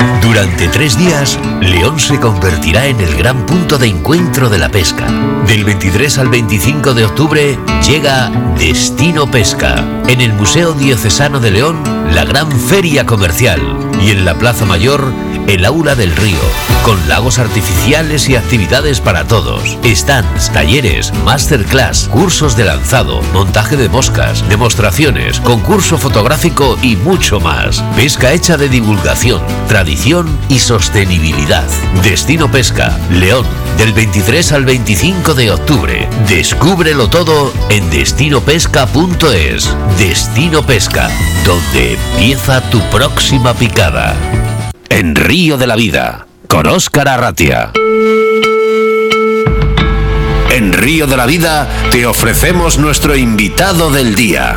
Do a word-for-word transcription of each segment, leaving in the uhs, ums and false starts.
Durante tres días, León se convertirá en el gran punto de encuentro de la pesca. Del veintitrés al veinticinco de octubre llega Destino Pesca. En el Museo Diocesano de León, la gran feria comercial. Y en la Plaza Mayor, el Aula del Río, con lagos artificiales y actividades para todos. Stands, talleres, masterclass, cursos de lanzado, montaje de moscas, demostraciones, concurso fotográfico y mucho más. Pesca hecha de divulgación, tradición y sostenibilidad. Destino Pesca, León, del veintitrés al veinticinco de octubre. Descúbrelo todo en destino pesca punto es. Destino Pesca, donde empieza tu próxima picada. En Río de la Vida, con Óscar Arratia. En Río de la Vida te ofrecemos nuestro invitado del día.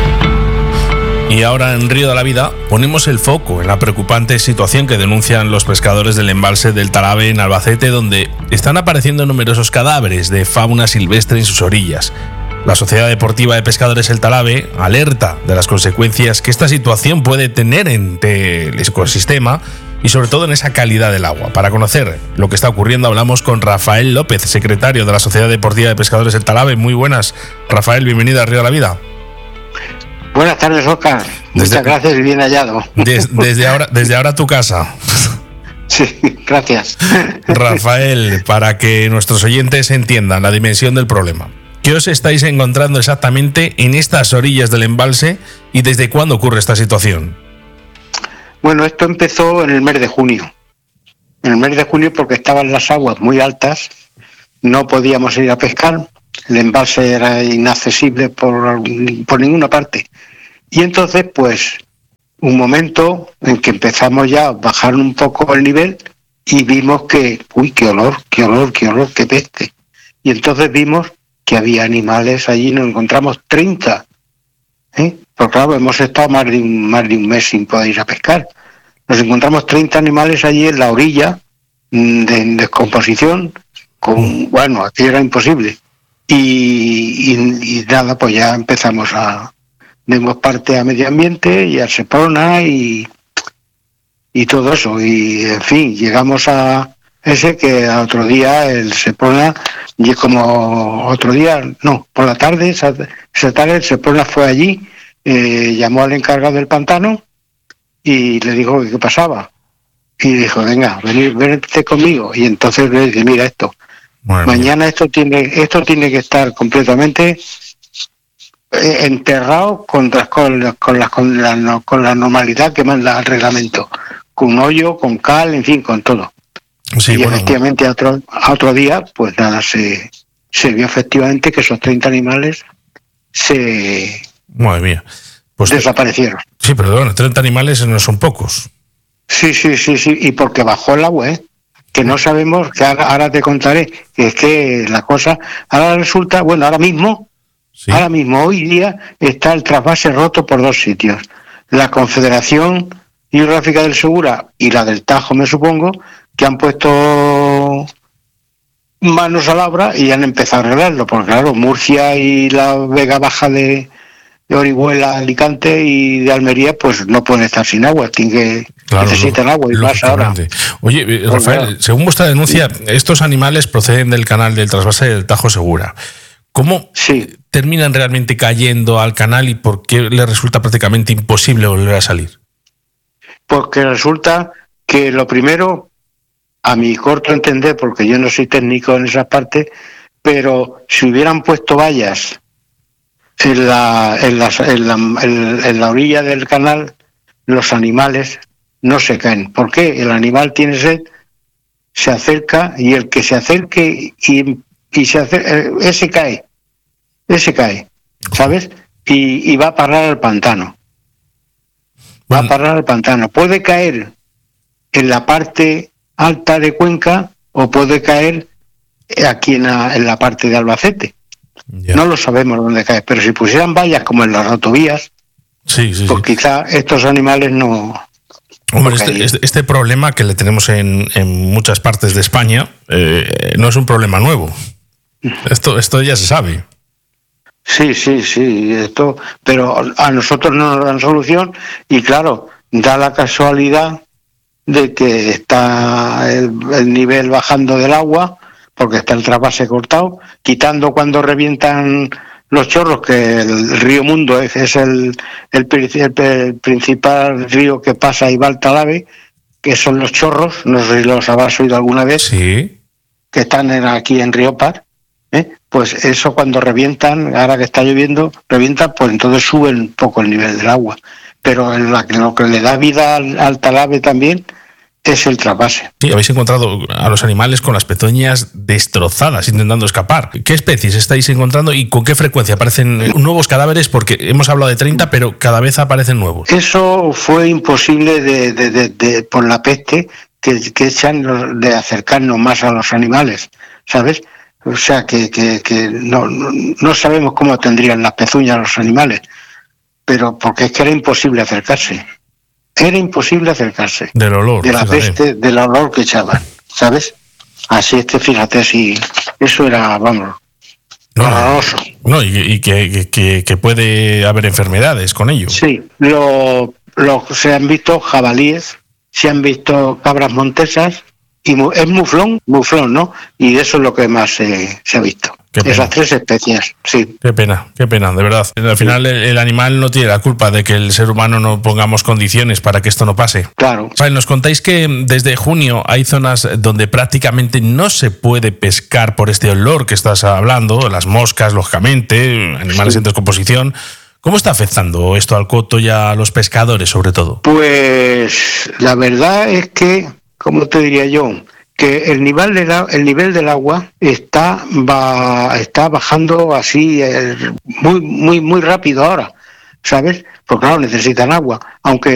Y ahora en Río de la Vida ponemos el foco en la preocupante situación que denuncian los pescadores del embalse del Talabe en Albacete, donde están apareciendo numerosos cadáveres de fauna silvestre en sus orillas. La Sociedad Deportiva de Pescadores El Talabe alerta de las consecuencias que esta situación puede tener en el ecosistema y sobre todo en esa calidad del agua. Para conocer lo que está ocurriendo hablamos con Rafael López, secretario de la Sociedad Deportiva de Pescadores El Talabe. Muy buenas, Rafael, bienvenido a Río de la Vida. Buenas tardes, Óscar. Muchas gracias y bien hallado. Des, desde, ahora, desde ahora tu casa. Sí, gracias. Rafael, para que nuestros oyentes entiendan la dimensión del problema, ¿qué os estáis encontrando exactamente en estas orillas del embalse y desde cuándo ocurre esta situación? Bueno, esto empezó en el mes de junio. En el mes de junio porque estaban las aguas muy altas, no podíamos ir a pescar, el embalse era inaccesible por, por ninguna parte. Y entonces, pues, un momento en que empezamos ya a bajar un poco el nivel y vimos que, uy, qué olor, qué olor, qué olor, qué peste. Y entonces vimos que había animales allí, nos encontramos treinta. ¿eh? Porque claro, hemos estado más de, un, más de un mes sin poder ir a pescar. Nos encontramos treinta animales allí en la orilla, de, en descomposición, con, bueno, aquí era imposible. Y, y, y nada, pues ya empezamos a... Dimos parte a Medio Ambiente y a Seprona y, y todo eso. Y, en fin, llegamos a ese que al otro día el Seprona, y como otro día, no, por la tarde, esa, esa tarde el Seprona fue allí, eh, llamó al encargado del pantano y le dijo que qué pasaba. Y dijo, venga, venid, vente conmigo. Y entonces le dije, mira esto, bueno, mañana esto tiene, esto tiene que estar completamente enterrado con, con, con, la, con, la, con la normalidad que manda el reglamento, con hoyo, con cal, en fin, con todo. Sí, y bueno, efectivamente a otro, a otro día, pues nada, se, se vio efectivamente que esos treinta animales se Madre mía. Pues desaparecieron. Sí, pero bueno, treinta animales no son pocos. Sí, sí, sí, sí, y porque bajó el agua, ¿eh? Que no sabemos, que ahora, ahora te contaré, que es que la cosa, ahora resulta, bueno, ahora mismo, Sí. Ahora mismo, hoy día, está el trasvase roto por dos sitios. La Confederación Hidrográfica del Segura y la del Tajo, me supongo, que han puesto manos a la obra y han empezado a arreglarlo. Porque claro, Murcia y la Vega Baja de, de Orihuela, Alicante y de Almería, pues no pueden estar sin agua, tienen que, claro, necesitan agua y más ahora. Oye, Rafael, según vuestra denuncia, sí, estos animales proceden del canal del trasvase del Tajo Segura. ¿Cómo sí. terminan realmente cayendo al canal y por qué les resulta prácticamente imposible volver a salir? Porque resulta que lo primero, a mi corto entender, porque yo no soy técnico en esa parte, pero si hubieran puesto vallas en la, en la, en la, en, en la orilla del canal, los animales no se caen. ¿Por qué? El animal tiene sed, se acerca y el que se acerque y y se hace, ese cae, ese cae, ¿sabes? Y, y va a parar al pantano. Va bueno. a parar al pantano. Puede caer en la parte alta de Cuenca o puede caer aquí en la, en la parte de Albacete. Ya. No lo sabemos dónde cae, pero si pusieran vallas como en las rotovías, sí, sí, pues sí. quizá estos animales no... Hombre, este, este, este problema que le tenemos en, en muchas partes de España eh, no es un problema nuevo. Esto, esto ya se sabe. Sí, sí, sí, esto, pero a nosotros no nos dan solución y claro, da la casualidad de que está el, el nivel bajando del agua, porque está el trasvase cortado, quitando cuando revientan los chorros, que el río Mundo es, es el, el, el, el principal río que pasa y va al Talavera, que son los chorros, no sé si los habrás oído alguna vez, sí, que están en, aquí en Riópar, ¿eh? Pues eso cuando revientan, ahora que está lloviendo, revientan, pues entonces sube un poco el nivel del agua. Pero en la, lo que le da vida al, al Talavera también es el trasvase. Sí, habéis encontrado a los animales con las pezuñas destrozadas, intentando escapar. ¿Qué especies estáis encontrando y con qué frecuencia aparecen nuevos cadáveres? Porque hemos hablado de treinta, pero cada vez aparecen nuevos. Eso fue imposible de, de, de, de, por la peste que, que echan de acercarnos más a los animales, ¿sabes? O sea, que, que, que no, no, no sabemos cómo tendrían las pezuñas los animales, pero porque es que era imposible acercarse. Era imposible acercarse. Del olor. De la fíjate. peste, del olor que echaban, ¿sabes? Así es que fíjate, si eso era, vamos, no, horroroso. No, y, y que, que, que puede haber enfermedades con ello. Sí, lo, lo, se han visto jabalíes, se han visto cabras montesas, y mu, es muflón, muflón, ¿no? Y eso es lo que más eh, se ha visto. Esas tres especies, sí. Qué pena, qué pena, de verdad. Al final el, el animal no tiene la culpa de que el ser humano no pongamos condiciones para que esto no pase. Claro. O sea, nos contáis que desde junio hay zonas donde prácticamente no se puede pescar por este olor que estás hablando, las moscas, lógicamente, animales sí. en descomposición. ¿Cómo está afectando esto al coto y a los pescadores, sobre todo? Pues la verdad es que, ¿cómo te diría yo? Que el nivel del, el nivel del agua está va, está bajando así eh, muy muy muy rápido ahora, ¿sabes? Porque claro, necesitan agua, aunque